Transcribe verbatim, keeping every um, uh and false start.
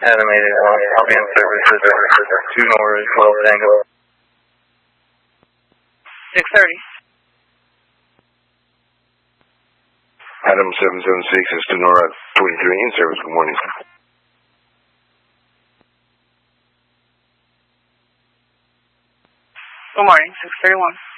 Adam eight eight one, copy in services, two Norway, twelve Tango. six thirty. Adam seven seven six is to NORAD twenty-three in service, good morning. Good morning, six thirty-one.